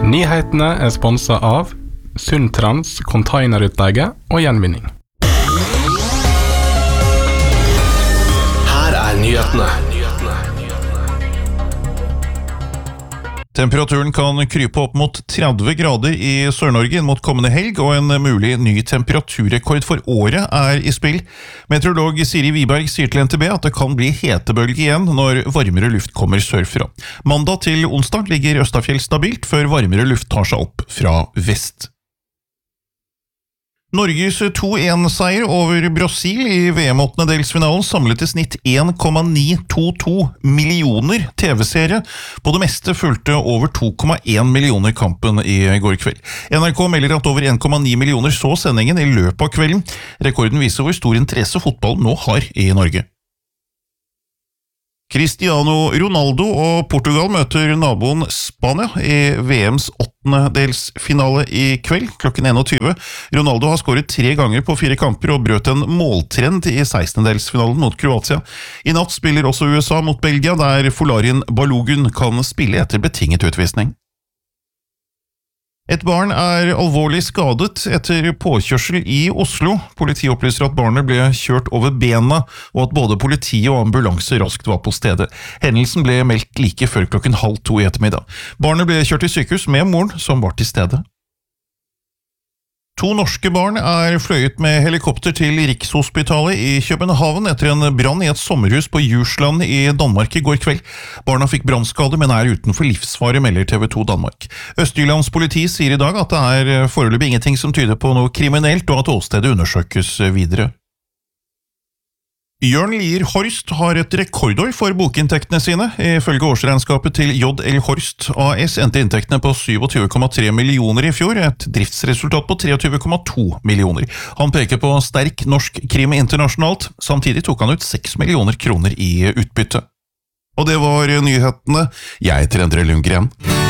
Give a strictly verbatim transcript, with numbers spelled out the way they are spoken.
Nyhetene er sponset av Sundtrans containerutleie og gjenvinning. Her er nyhetene. Temperaturen kan krype opp mot tretti grader i Sør-Norge inn mot kommende helg, og en mulig ny temperaturrekord for året er i spill. Meteorolog Siri Wiberg sier til N T B at det kan bli hetebølge igjen når varmere luft kommer sørfra. Mandag til onsdag ligger Østafjell stabilt, før varmere luft tar seg opp fra vest. Norges to en seier over Brasil i V M-åttendedelsfinalen samlet i snitt en komma ni to to millioner T V-seere. På det meste fulgte over to komma en millioner kampen i går kveld. N R K melder at over en komma ni millioner så sendingen i løpet av kvelden. Rekorden viser hvor stor interesse fotballen nå har i Norge. Cristiano Ronaldo og Portugal møter naboen Spania i V M's åttendedelsfinale i kveld klokken tjueen. Ronaldo har skåret tre ganger på fire kamper og brøt en måltrend i sekstendedelsfinalen mot Kroatia. I natt spiller også U S A mot Belgia, der Folarin Balogun kan spille etter betinget utvisning. Et barn er alvorlig skadet etter påkjørsel i Oslo. Politiet opplyser at barnet ble kjørt over bena, og at både politi og ambulanse raskt var på stedet. Hendelsen ble meldt like før klokken halv to i ettermiddag. Barnet ble kjørt til sykehus med moren, som var til stede. To norske barn er fløyet med helikopter til Rikshospitalet i København etter en brann i et sommerhus på Djursland i Danmark i går kveld. Barna fikk brannskade, men er utenfor livsfare, melder T V to Danmark. Østjyllands politi sier i dag at det er foreløpig ingenting som tyder på noe kriminelt, og at åstedet undersøkes videre. Jørn Lier Horst har et rekordår for bokinntektene sine. Ifølge årsregnskapet til J L Horst A S endte inntektene på syttisju komma tre millioner i fjor, et driftsresultat på treogtyve komma to millioner. Han peker på sterk norsk krim internasjonalt, samtidig tok han ut seks millioner kroner i utbytte. Og det var nyhetene. Jeg heter Endre Lundgren.